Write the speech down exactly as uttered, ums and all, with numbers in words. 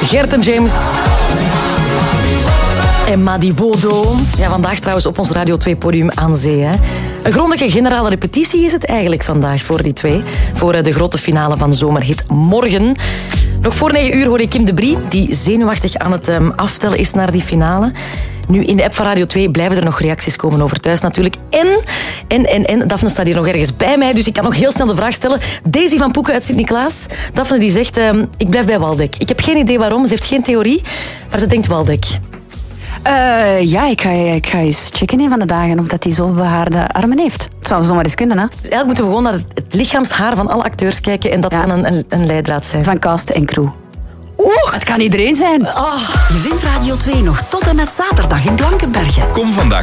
Gert en James. En Madi Bodo. Ja, vandaag trouwens op ons Radio twee podium aan zee. Hè. Een grondige generale repetitie is het eigenlijk vandaag voor die twee. Voor de grote finale van Zomerhit morgen. Nog voor negen uur hoor ik Kim de Brie, die zenuwachtig aan het um, aftellen is naar die finale. Nu, in de app van Radio twee blijven er nog reacties komen over thuis natuurlijk. En, en, en, en, Daphne staat hier nog ergens bij mij, dus ik kan nog heel snel de vraag stellen. Daisy van Poeken uit Sint-Niklaas. Daphne die zegt, um, ik blijf bij Waldeck. Ik heb geen idee waarom, ze heeft geen theorie, maar ze denkt Waldeck. Uh, ja, ik ga, ik ga eens checken een van de dagen of dat hij zo behaarde armen heeft. Het zou zomaar eens kunnen, hè? Dus eigenlijk moeten we gewoon naar het lichaamshaar van alle acteurs kijken en dat ja. kan een, een, een leidraad zijn. Van cast en crew. Oeh, het kan iedereen zijn. Oh. Je vindt Radio twee nog tot en met zaterdag in Blankenberge. Kom vandaag